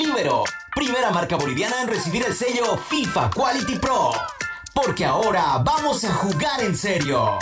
Libero, primera marca boliviana en recibir el sello FIFA Quality Pro. Porque ahora vamos a jugar en serio.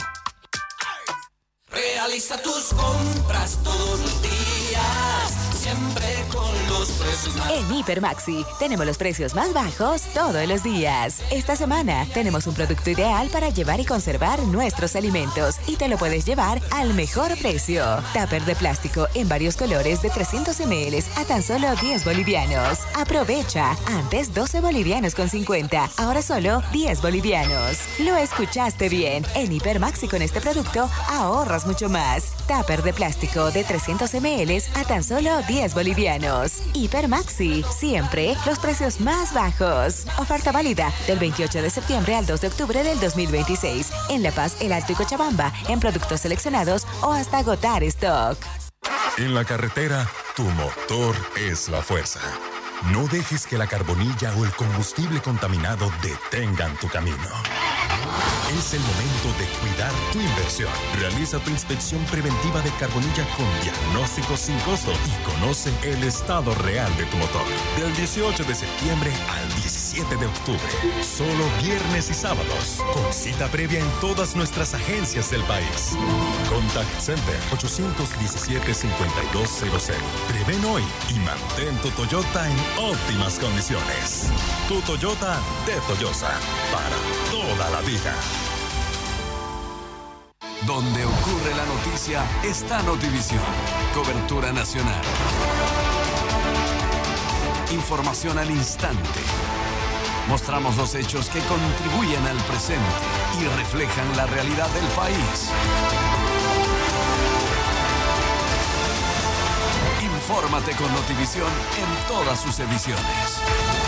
Realiza tus compras todos los días, siempre con los precios más bajos. En Hiper Maxi tenemos los precios más bajos todos los días. Esta semana tenemos un producto ideal para llevar y conservar nuestros alimentos y te lo puedes llevar al mejor precio. Tupper de plástico en varios colores de 300 ml a tan solo 10 bolivianos. Aprovecha, antes 12 bolivianos con 50, ahora solo 10 bolivianos. Lo escuchaste bien, en Hiper Maxi con este producto ahorras mucho más. Tupper de plástico de 300 ml a tan solo 10 bolivianos. Hiper Maxi, siempre los precios más bajos. Oferta válida del 28 de septiembre al 2 de octubre del 2026. En La Paz, El Alto y Cochabamba, en productos seleccionados o hasta agotar stock. En la carretera, tu motor es la fuerza. No dejes que la carbonilla o el combustible contaminado detengan tu camino. Es el momento de cuidar tu inversión. Realiza tu inspección preventiva de carbonilla con diagnóstico sin costo y conoce el estado real de tu motor. Del 18 de septiembre al 17 de octubre. Solo viernes y sábados. Con cita previa en todas nuestras agencias del país. Contact Center 817-5200. Preven hoy y mantén tu Toyota en óptimas condiciones. Tu Toyota de Toyosa. Para toda la vida. Donde ocurre la noticia está Notivisión. Cobertura nacional. Información al instante. Mostramos los hechos que contribuyen al presente y reflejan la realidad del país. Infórmate con Notivisión en todas sus ediciones.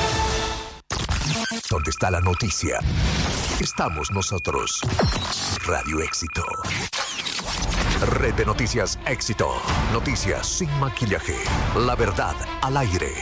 ¿Dónde está la noticia? Estamos nosotros. Radio Éxito. Red de Noticias Éxito. Noticias sin maquillaje. La verdad al aire.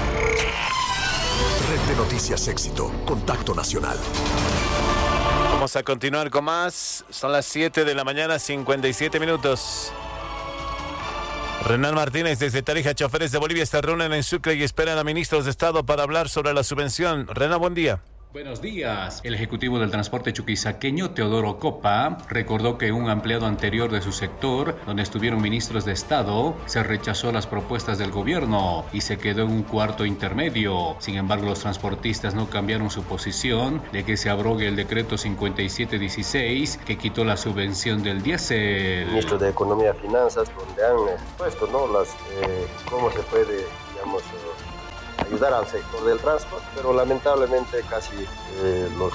Red de Noticias Éxito. Contacto Nacional. Vamos a continuar con más. Son las 7 de la mañana, 57 minutos. Renan Martínez desde Tarija. Choferes de Bolivia se reúnen en Sucre y esperan a ministros de Estado para hablar sobre la subvención. Renan, buen día. Buenos días. El ejecutivo del transporte chuquisaqueño, Teodoro Copa, recordó que un empleado anterior de su sector, donde estuvieron ministros de Estado, se rechazó las propuestas del gobierno y se quedó en un cuarto intermedio. Sin embargo, los transportistas no cambiaron su posición de que se abrogue el decreto 5716 que quitó la subvención del diésel. Ministro de Economía y Finanzas, donde han expuesto, ¿no?, cómo se puede, digamos, ayudar al sector del transporte, pero lamentablemente casi los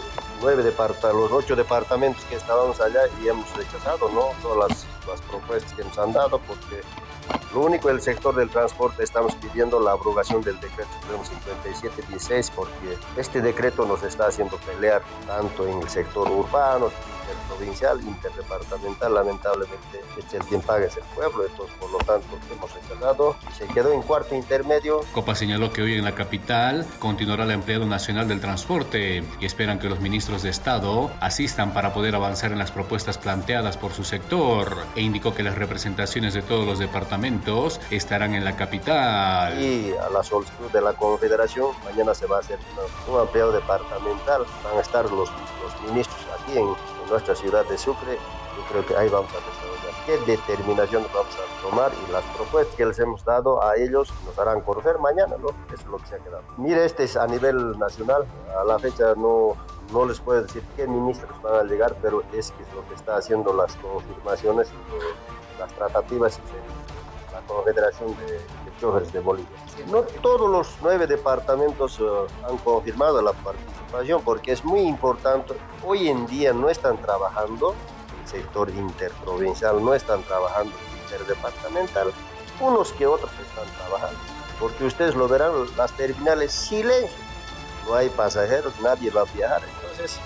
8 departamentos que estábamos allá y hemos rechazado, ¿no?, todas las propuestas que nos han dado, porque lo único del sector del transporte estamos pidiendo la abrogación del decreto 5716, porque este decreto nos está haciendo pelear tanto en el sector urbano, interprovincial, interdepartamental. Lamentablemente el quien paga es el pueblo, entonces por lo tanto hemos rechazado y se quedó en cuarto intermedio. Copa señaló que hoy en la capital continuará el empleado nacional del transporte y esperan que los ministros de Estado asistan para poder avanzar en las propuestas planteadas por su sector, e indicó que las representaciones de todos los departamentos estarán en la capital. Y a la solicitud de la Confederación, mañana se va a hacer un ampliado departamental, van a estar los ministros aquí en nuestra ciudad de Sucre. Yo creo que ahí vamos a desarrollar qué determinación vamos a tomar y las propuestas que les hemos dado a ellos nos harán conocer mañana, ¿no? Eso es lo que se ha quedado. Mire, este es a nivel nacional. A la fecha no les puedo decir qué ministros van a llegar, pero es que es lo que está haciendo las confirmaciones, las tratativas de la Confederación de Choferes de Bolivia. No todos los 9 departamentos han confirmado la participación, porque es muy importante. Hoy en día no están trabajando el sector interprovincial, no están trabajando el interdepartamental. Unos que otros están trabajando, porque ustedes lo verán, las terminales silencio, no hay pasajeros, nadie va a viajar. Entonces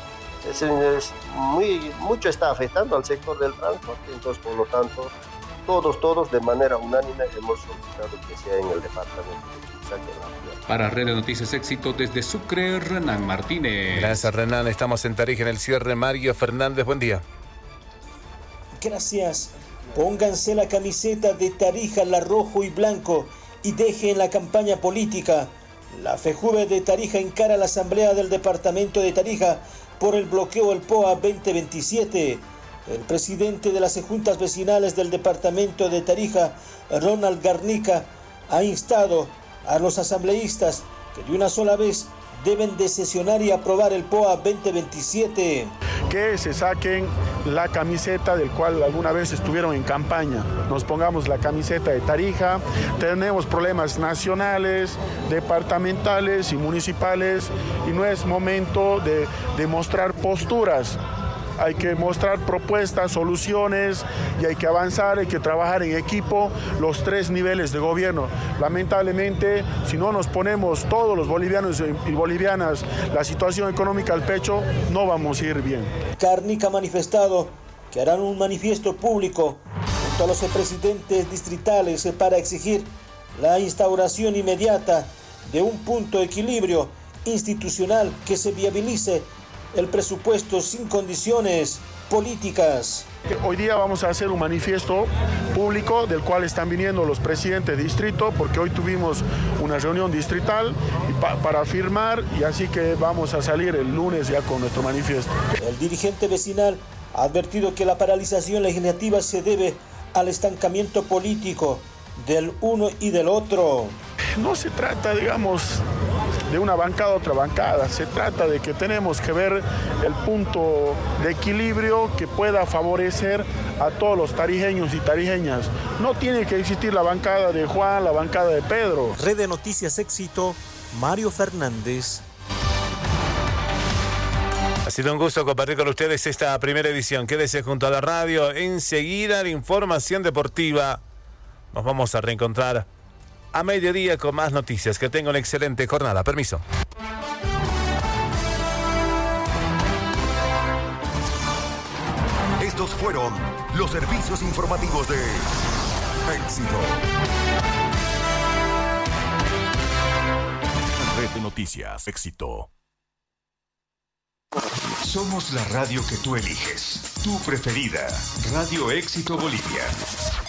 mucho está afectando al sector del transporte. Entonces, por lo tanto, todos de manera unánime hemos solicitado que sea en el departamento de Chuquisaque. Para Red de Noticias Éxito desde Sucre, Renan Martínez. Gracias, Renan. Estamos en Tarija en el cierre. Mario Fernández, buen día. Gracias. Pónganse la camiseta de Tarija, la rojo y blanco, y deje en la campaña política. La FEJUVE de Tarija encara la asamblea del departamento de Tarija por el bloqueo del POA 2027. El presidente de las juntas vecinales del departamento de Tarija, Ronald Garnica, ha instado a los asambleístas que de una sola vez deben de sesionar y aprobar el POA 2027. Que se saquen la camiseta del cual alguna vez estuvieron en campaña. Nos pongamos la camiseta de Tarija. Tenemos problemas nacionales, departamentales y municipales y no es momento de mostrar posturas. Hay que mostrar propuestas, soluciones y hay que avanzar, hay que trabajar en equipo los tres niveles de gobierno. Lamentablemente, si no nos ponemos todos los bolivianos y bolivianas la situación económica al pecho, no vamos a ir bien. Garnica ha manifestado que harán un manifiesto público junto a los presidentes distritales para exigir la instauración inmediata de un punto de equilibrio institucional que se viabilice el presupuesto sin condiciones políticas. Hoy día vamos a hacer un manifiesto público del cual están viniendo los presidentes de distrito porque hoy tuvimos una reunión distrital para firmar y así que vamos a salir el lunes ya con nuestro manifiesto. El dirigente vecinal ha advertido que la paralización legislativa se debe al estancamiento político del uno y del otro. No se trata, digamos, de una bancada a otra bancada. Se trata de que tenemos que ver el punto de equilibrio que pueda favorecer a todos los tarijeños y tarijeñas. No tiene que existir la bancada de Juan, la bancada de Pedro. Red de Noticias Éxito, Mario Fernández. Ha sido un gusto compartir con ustedes esta primera edición. Quédese junto a la radio. Enseguida la información deportiva. Nos vamos a reencontrar a mediodía con más noticias. Que tenga una excelente jornada. Permiso. Estos fueron los servicios informativos de Éxito. Red de Noticias Éxito. Somos la radio que tú eliges. Tu preferida. Radio Éxito Bolivia.